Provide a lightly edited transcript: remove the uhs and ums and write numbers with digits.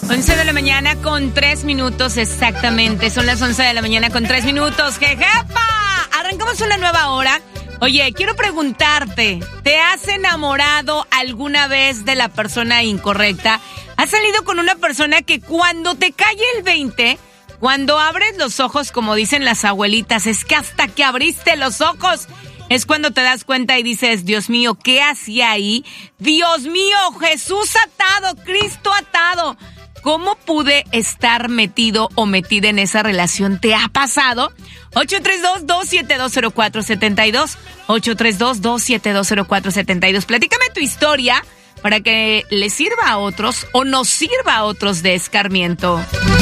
11 de la mañana con 3 minutos exactamente. Son las 11 de la mañana con 3 minutos. ¡Jejepa! Arrancamos una nueva hora. Oye, quiero preguntarte, ¿te has enamorado alguna vez de la persona incorrecta? ¿Has salido con una persona que cuando te cae el 20, cuando abres los ojos, como dicen las abuelitas, es que hasta que abriste los ojos es cuando te das cuenta y dices, Dios mío, ¿qué hacía ahí? Dios mío, Jesús atado, Cristo atado. ¿Cómo pude estar metido o metida en esa relación? ¿Te ha pasado? 832-272-0472, 832-272-0472. Platícame tu historia para que le sirva a otros o nos sirva a otros de escarmiento.